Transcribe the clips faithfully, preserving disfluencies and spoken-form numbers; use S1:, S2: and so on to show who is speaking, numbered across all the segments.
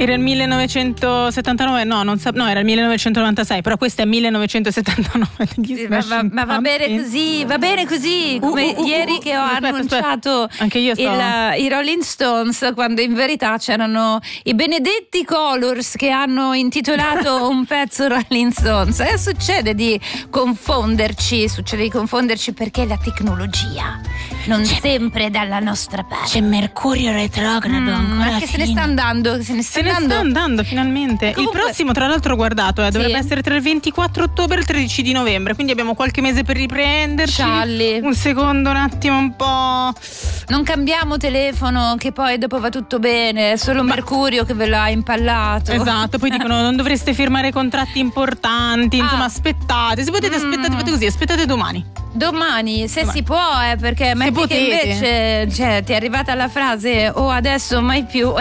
S1: Era il millenovecentosettantanove, no, non sa- no, era il millenovecentonovantasei, però questo è millenovecentosettantanove.
S2: Sì, ma, va, ma va bene così, va bene così, come
S1: Uh, uh, uh,
S2: ieri
S1: uh,
S2: che ho
S1: aspetta,
S2: annunciato
S1: aspetta. Anche io sto...
S2: il, i Rolling Stones, quando in verità c'erano i benedetti Colors che hanno intitolato un pezzo Rolling Stones. E succede di confonderci, succede di confonderci perché la tecnologia non
S1: c'è,
S2: sempre è dalla nostra parte.
S1: C'è Mercurio retrogrado
S2: mm,
S1: ancora
S2: ma che se ne
S1: fino.
S2: sta andando, se ne sta
S1: Se ne
S2: andando.
S1: sta andando finalmente.
S2: Comunque...
S1: Il prossimo, tra l'altro, ho guardato, eh, dovrebbe
S2: Sì.
S1: essere tra il ventiquattro ottobre e il tredici di novembre, quindi abbiamo qualche mese per riprenderci.
S2: Cialli.
S1: Un secondo, un attimo, un po'.
S2: Non cambiamo telefono, che poi dopo va tutto bene, è solo
S1: Ma...
S2: Mercurio che ve l'ha impallato.
S1: Esatto, poi dicono non dovreste firmare contratti importanti,
S2: Ah.
S1: insomma aspettate, se potete
S2: Mm.
S1: aspettate, fate così, aspettate domani.
S2: Domani, se
S1: Domani.
S2: si può, eh, perché metti che
S1: potete.
S2: invece cioè, ti è arrivata la frase o oh, adesso mai più,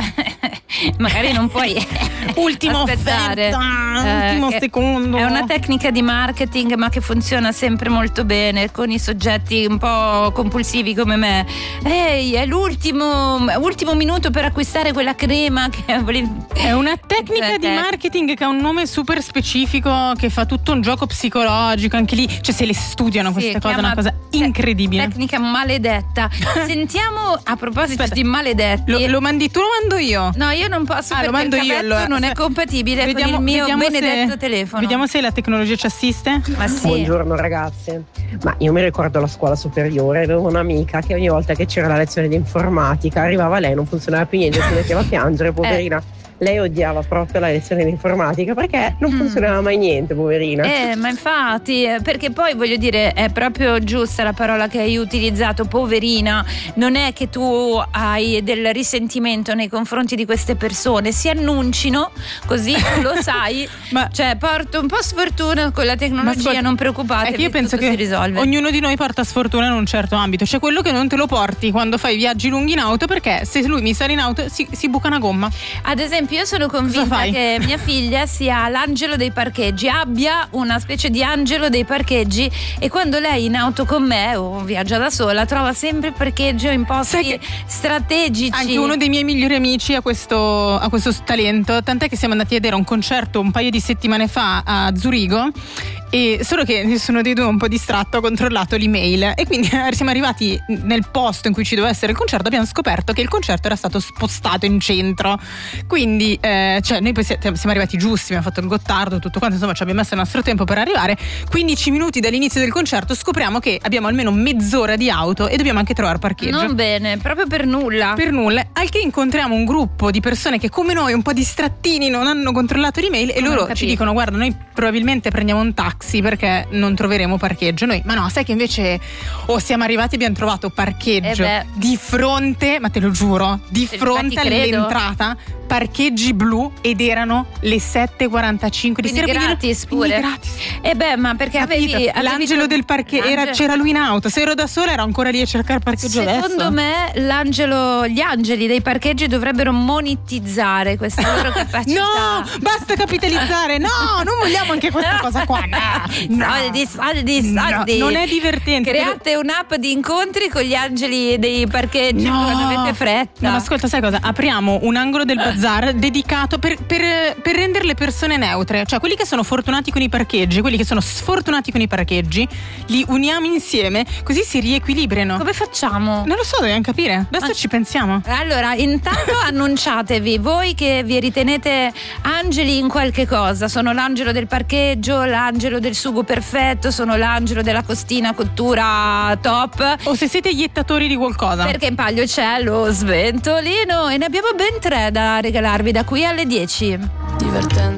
S2: magari non puoi
S1: Ultima
S2: aspettare.
S1: offerta, ultimo
S2: che
S1: secondo.
S2: È una tecnica di marketing, ma che funziona sempre molto bene con i soggetti un po' compulsivi come me. Ehi, è l'ultimo ultimo minuto per acquistare quella crema che volevi.
S1: È una tecnica di marketing che ha un nome super specifico, che fa tutto un gioco psicologico, anche lì, cioè se le studiano
S2: Sì,
S1: queste cose, è
S2: chiama
S1: una cosa incredibile.
S2: Tecnica maledetta. Sentiamo, a proposito
S1: Aspetta,
S2: di maledetti.
S1: Lo, lo mandi tu o lo mando io?
S2: No, io non posso,
S1: Ah,
S2: perché
S1: lo mando
S2: il
S1: io,
S2: cavetto
S1: allora.
S2: non è compatibile
S1: Vediamo-
S2: con il mio
S1: vediamo
S2: benedetto
S1: se-
S2: telefono.
S1: Vediamo se la tecnologia ci assiste.
S2: Ma sì.
S3: Buongiorno ragazze, ma io mi ricordo alla scuola superiore, avevo un'amica che ogni volta che c'era la lezione di informatica arrivava lei, non funzionava più niente, si metteva a piangere, poverina. Lei odiava proprio la lezione di informatica perché non funzionava mai niente, poverina.
S2: Eh, ma infatti, eh, perché poi voglio dire, è proprio giusta la parola che hai utilizzato, poverina. Non è che tu hai del risentimento nei confronti di queste persone, si annuncino, così tu lo sai.
S1: Ma
S2: cioè, porto un po' sfortuna con la tecnologia,
S1: ascolta,
S2: non preoccupatevi,
S1: è che io penso
S2: tutto
S1: che
S2: si risolve.
S1: ognuno di noi porta sfortuna in un certo ambito. C'è quello che non te lo porti quando fai viaggi lunghi in auto, perché se lui mi sale in auto si, si buca una gomma.
S2: Ad esempio, io sono convinta
S1: fai?
S2: che mia figlia sia l'angelo dei parcheggi, abbia una specie di angelo dei parcheggi, e quando lei in auto con me o viaggia da sola trova sempre parcheggio in posti strategici.
S1: Anche uno dei miei migliori amici ha questo, ha questo talento, tant'è che siamo andati a vedere un concerto un paio di settimane fa a Zurigo, e solo che nessuno dei due un po' distratto ha controllato l'email, e quindi siamo arrivati nel posto in cui ci doveva essere il concerto, abbiamo scoperto che il concerto era stato spostato in centro, quindi eh, cioè noi poi siamo arrivati giusti, abbiamo fatto il Gottardo, tutto quanto, insomma ci abbiamo messo il nostro tempo per arrivare. Quindici minuti dall'inizio del concerto scopriamo che abbiamo almeno mezz'ora di auto e dobbiamo anche trovare parcheggio.
S2: Non bene, proprio per nulla.
S1: Per nulla, al che incontriamo un gruppo di persone che come noi un po' distrattini non hanno controllato l'email, e
S2: Non
S1: loro
S2: capisco.
S1: ci dicono guarda, noi probabilmente prendiamo un taxi perché non troveremo parcheggio. Noi, ma no, sai che invece oh, siamo arrivati e abbiamo trovato parcheggio
S2: Eh beh.
S1: di fronte, ma te lo giuro, di
S2: Infatti
S1: fronte
S2: credo.
S1: all'entrata, parcheggi blu, ed erano le sette e quarantacinque di
S2: Quindi
S1: sera,
S2: gratis
S1: quindi
S2: pure.
S1: gratis.
S2: E beh, ma perché
S1: Capito?
S2: avevi, avevi
S1: l'angelo del parcheggio era,
S2: L'angelo-
S1: c'era lui in auto, se ero da sola ero ancora lì a cercare parcheggio.
S2: Secondo
S1: adesso
S2: me l'angelo, gli angeli dei parcheggi dovrebbero monetizzare questa loro capacità.
S1: no, basta capitalizzare, no, non vogliamo anche questa cosa qua, no, no.
S2: Soldi, soldi,
S1: No,
S2: soldi.
S1: non è divertente.
S2: Create un'app di incontri con gli angeli dei parcheggi
S1: No.
S2: quando avete fretta.
S1: No, ma ascolta, sai cosa? Apriamo un angolo del bazar dedicato per, per, per rendere le persone neutre. Cioè, quelli che sono fortunati con i parcheggi, quelli che sono sfortunati con i parcheggi, li uniamo insieme, così si riequilibrano.
S2: Come facciamo?
S1: Non lo so, dobbiamo capire. Adesso
S2: Ma-
S1: ci pensiamo.
S2: Allora, intanto annunciatevi voi che vi ritenete angeli in qualche cosa. Sono l'angelo del parcheggio, l'angelo del sugo perfetto, sono l'angelo della costina cottura top.
S1: O se siete iettatori di qualcosa.
S2: Perché in palio c'è lo sventolino, e ne abbiamo ben tre da regalarvi da qui alle dieci.
S4: Divertente